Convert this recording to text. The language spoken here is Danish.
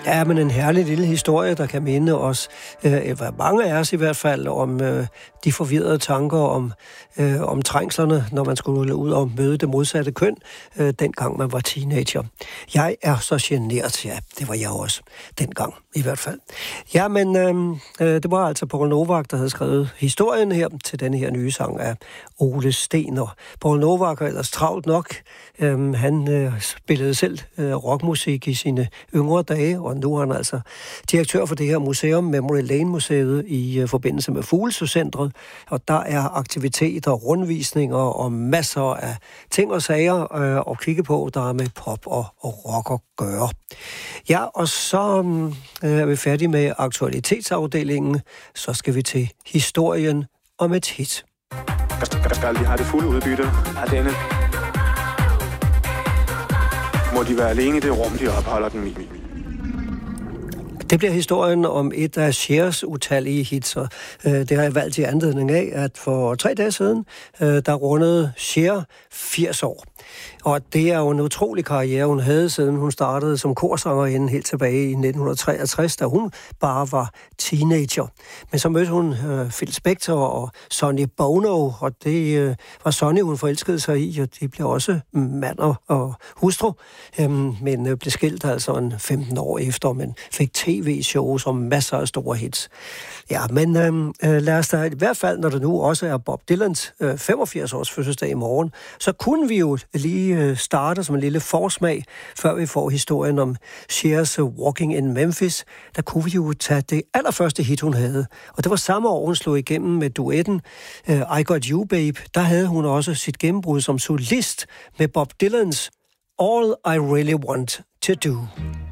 Ja, men en herlig lille historie, der kan minde os, mange af os i hvert fald, om de forvirrede tanker om trængslerne, når man skulle ud og møde det modsatte køn, dengang man var teenager. Jeg er så genert, ja, det var jeg også, dengang i hvert fald. Ja, men det var altså Poul Novak, der havde skrevet historien her til denne her nye sang af Ole Stener. Poul Novak er ellers travlt nok. Han spillede selv rockmusik i sine yngre dage, og nu er han altså direktør for det her museum, Memory Lane Museet, i forbindelse med Fuglsøcentret. Og der er aktiviteter, rundvisninger og masser af ting og sager at kigge på, der er med pop og rock at gøre. Ja, og så er vi færdige med aktualitetsafdelingen. Så skal vi til historien om et hit. Skal de have det fulde udbytte af denne? Må de være alene i det rum, de opholder den i? Det bliver historien om et af Chers utallige hits, og det har jeg valgt i anledning af, at for 3 dage siden, der rundede Cher 80 år. Og det er jo en utrolig karriere, hun havde, siden hun startede som korsangerinde helt tilbage i 1963, da hun bare var teenager. Men så mødte hun Phil Spector og Sonny Bono, og det var Sonny, hun forelskede sig i, og de blev også mand og hustru, men blev skilt altså en 15 år efter, men fik tv-shows og masser af store hits. Ja, men lad os da i hvert fald, når det nu også er Bob Dylans 85-års fødselsdag i morgen, så kunne vi jo lige starte som en lille forsmag, før vi får historien om Chers Walking in Memphis. Der kunne vi jo tage det allerførste hit, hun havde. Og det var samme år, hun slog igennem med duetten I Got You, Babe. Der havde hun også sit gennembrud som solist med Bob Dylans All I Really Want to Do.